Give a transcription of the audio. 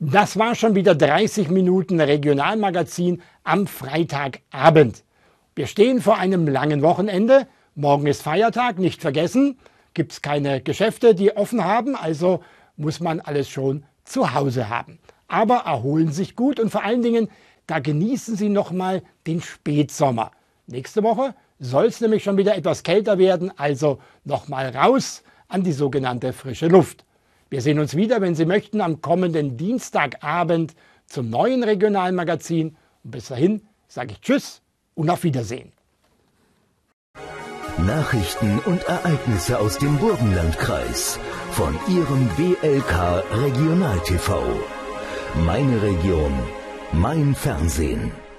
Das war schon wieder 30 Minuten Regionalmagazin am Freitagabend. Wir stehen vor einem langen Wochenende. Morgen ist Feiertag, nicht vergessen. Gibt es keine Geschäfte, die offen haben, also muss man alles schon zu Hause haben. Aber erholen sich gut und vor allen Dingen, da genießen Sie nochmal den Spätsommer. Nächste Woche soll es nämlich schon wieder etwas kälter werden, also nochmal raus an die sogenannte frische Luft. Wir sehen uns wieder, wenn Sie möchten, am kommenden Dienstagabend zum neuen Regionalmagazin. Und bis dahin sage ich Tschüss und auf Wiedersehen. Nachrichten und Ereignisse aus dem Burgenlandkreis von Ihrem WLK Regional TV. Meine Region, mein Fernsehen.